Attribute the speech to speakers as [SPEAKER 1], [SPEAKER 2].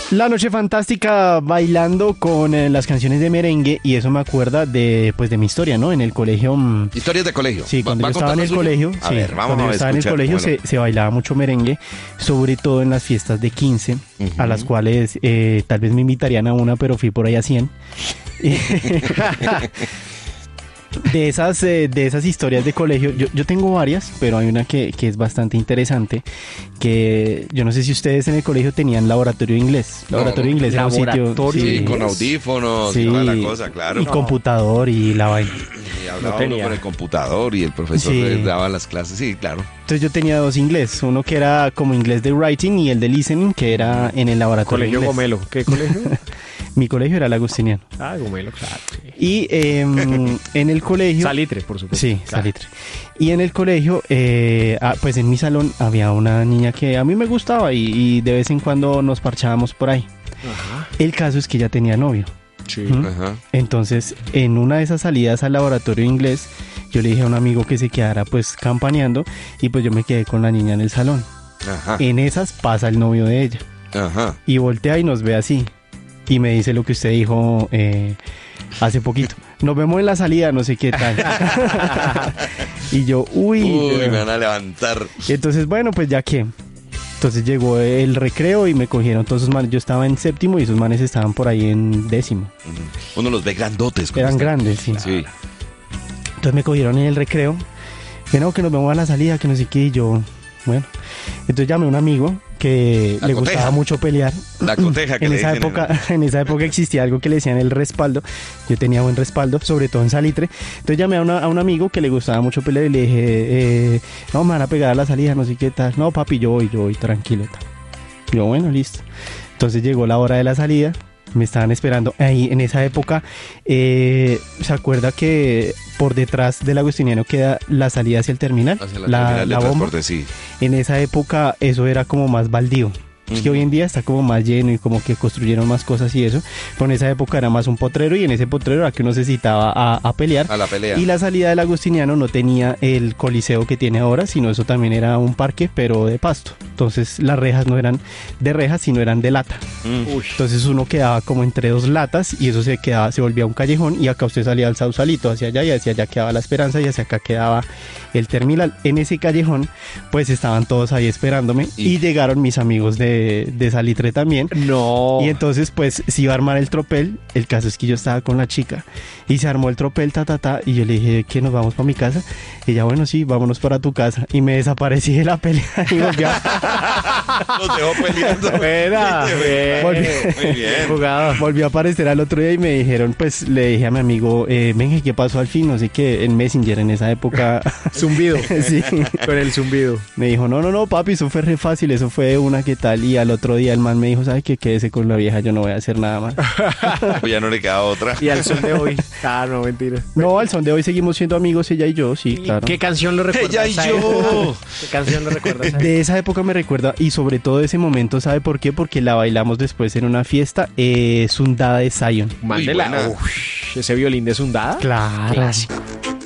[SPEAKER 1] La noche fantástica bailando con las canciones de merengue, y eso me acuerda de mi historia, ¿no? En el colegio.
[SPEAKER 2] Historias de colegio.
[SPEAKER 1] Sí, cuando yo estaba en el colegio,
[SPEAKER 2] a ver, vamos a
[SPEAKER 1] estaba en el
[SPEAKER 2] escuchar,
[SPEAKER 1] colegio
[SPEAKER 2] bueno.
[SPEAKER 1] se bailaba mucho merengue, sobre todo en las fiestas de 15, a las cuales tal vez me invitarían a una, pero fui por ahí a 100. De esas historias de colegio, yo tengo varias, pero hay una que es bastante interesante, que yo no sé si ustedes en el colegio tenían laboratorio de inglés. Laboratorio de inglés era un sitio...
[SPEAKER 2] Sí, con audífonos y toda la cosa, claro.
[SPEAKER 1] Y computador y la vaina.
[SPEAKER 2] Y hablaba uno con el computador y el profesor les daba las clases, sí, claro.
[SPEAKER 1] Entonces yo tenía dos inglés, uno que era como inglés de writing y el de listening, que era en el laboratorio de inglés.
[SPEAKER 3] Colegio Gomelo, ¿qué colegio?
[SPEAKER 1] Mi colegio era el agustiniano.
[SPEAKER 3] Ah, Gomelo, claro.
[SPEAKER 1] Y en el colegio...
[SPEAKER 3] Salitre, por supuesto.
[SPEAKER 1] Sí,
[SPEAKER 3] claro.
[SPEAKER 1] Salitre. Y en el colegio, pues en mi salón había una niña que a mí me gustaba y de vez en cuando nos parchábamos por ahí.
[SPEAKER 3] Ajá.
[SPEAKER 1] El caso es que ella tenía novio.
[SPEAKER 3] Sí.
[SPEAKER 2] Ajá.
[SPEAKER 1] Entonces, en una de esas salidas al laboratorio de inglés, yo le dije a un amigo que se quedara pues campaneando, y pues yo me quedé con la niña en el salón.
[SPEAKER 2] Ajá.
[SPEAKER 1] En esas pasa el novio de ella.
[SPEAKER 2] Ajá.
[SPEAKER 1] Y voltea y nos ve así. Y me dice lo que usted dijo hace poquito. Nos vemos en la salida, no sé qué tal. Y yo,
[SPEAKER 2] Uy, me van a levantar.
[SPEAKER 1] Y entonces, bueno, pues ya que. Entonces llegó el recreo y me cogieron todos esos manes. Yo estaba en séptimo y esos manes estaban por ahí en décimo.
[SPEAKER 2] Uno los ve grandotes.
[SPEAKER 1] Eran grandes, sí.
[SPEAKER 2] Sí.
[SPEAKER 1] Entonces me cogieron en el recreo. Que no, que nos vemos a la salida, que no sé qué. Y yo, bueno. Entonces llamé a un amigo que le gustaba mucho pelear.
[SPEAKER 2] La coteja que
[SPEAKER 1] en
[SPEAKER 2] le
[SPEAKER 1] esa
[SPEAKER 2] dicen
[SPEAKER 1] época En esa época existía algo que le decían el respaldo. Yo tenía buen respaldo, sobre todo en Salitre. Entonces llamé a un amigo que le gustaba mucho pelear y le dije, no, me van a pegar a la salida, no sé qué tal. No, papi, yo voy, tranquilo. Tal. Yo, bueno, listo. Entonces llegó la hora de la salida. Me estaban esperando. Ahí en esa época, ¿se acuerda que por detrás del Agustiniano queda la salida hacia el terminal?
[SPEAKER 2] Hacia la terminal de
[SPEAKER 1] bomba.
[SPEAKER 2] transporte, sí.
[SPEAKER 1] En esa época eso era como más baldío. Es que hoy en día está como más lleno y como que construyeron más cosas y eso. Pero en esa época era más un potrero, y en ese potrero era que uno se citaba a pelear.
[SPEAKER 2] A la pelea.
[SPEAKER 1] Y la salida del Agustiniano no tenía el coliseo que tiene ahora, sino eso también era un parque, pero de pasto. Entonces las rejas no eran de rejas, sino eran de lata. Entonces uno quedaba como entre dos latas y eso se volvía un callejón, y acá usted salía al Sausalito hacia allá, y hacia allá quedaba la Esperanza y hacia acá quedaba el terminal. En ese callejón pues estaban todos ahí esperándome y llegaron mis amigos de Salitre también.
[SPEAKER 3] No.
[SPEAKER 1] Y entonces pues se iba a armar el tropel. El caso es que yo estaba con la chica y se armó el tropel, y yo le dije que nos vamos para mi casa. Y ella, bueno, sí, vámonos para tu casa. Y me desaparecí de la pelea y volví
[SPEAKER 2] Los dejó peleando.
[SPEAKER 1] Muy bien. Volví a aparecer al otro día y me dijeron, pues le dije a mi amigo, venga, ¿qué pasó al fin? No sé qué, en Messenger en esa época.
[SPEAKER 3] Zumbido.
[SPEAKER 1] Sí.
[SPEAKER 3] Con el zumbido.
[SPEAKER 1] Me dijo, no, papi, eso fue re fácil, eso fue una que tal. Y al otro día el man me dijo, ¿sabes qué? Quédese con la vieja, yo no voy a hacer nada más.
[SPEAKER 2] Pues ya no le queda otra.
[SPEAKER 3] Y al son de hoy. Ah, no, mentira.
[SPEAKER 1] No, al son de hoy seguimos siendo amigos, ella y yo, sí, claro.
[SPEAKER 3] ¿Qué canción lo recuerda?
[SPEAKER 2] Ella y yo.
[SPEAKER 3] ¿Qué canción lo recuerda?
[SPEAKER 1] De esa época me recuerda, y sobre todo de ese momento, ¿sabe por qué? Porque la bailamos después en una fiesta, Sundada de Zion.
[SPEAKER 3] Mándela.
[SPEAKER 2] buena.
[SPEAKER 3] Ese violín de Sundada.
[SPEAKER 1] Claro.
[SPEAKER 3] Clásico.